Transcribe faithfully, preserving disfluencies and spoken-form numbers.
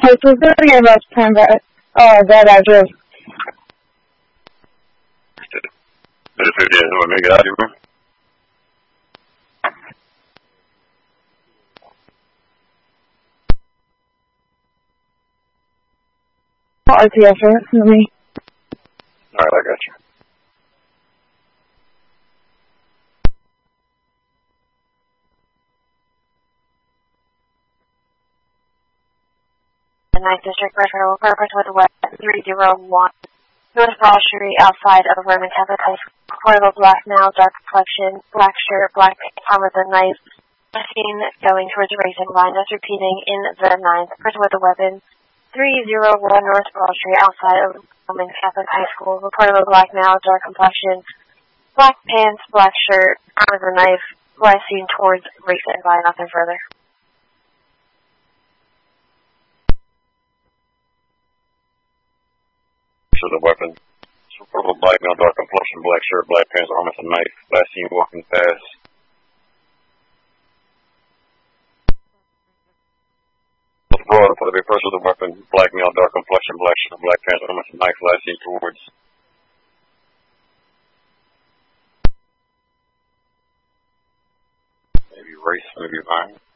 Okay, so it's going to give us time that, uh, that address. Pero ese día no me queda, ¿no? R T F, let me. Alright, I got you. The ninth District Referral Purpose with West three zero one. North Broad Street outside of Roman Catholic High School. Portable black male, dark complexion, black shirt, black arm with a knife. Seen going towards the racing line. That's repeating in the ninth. Person with a weapon. three zero one North Broad Street outside of Roman Catholic High School. Reportable black male, dark complexion, black pants, black shirt, arm with a knife. Last seen towards racing line. Nothing further. So the weapon. So purple, black male, dark complexion, black shirt, black pants, arm with a knife. Last seen walking fast. Broad for the person with a weapon, black male, dark complexion, black shirt, black pants, arm with a knife. Last seen towards. Maybe race, maybe mine.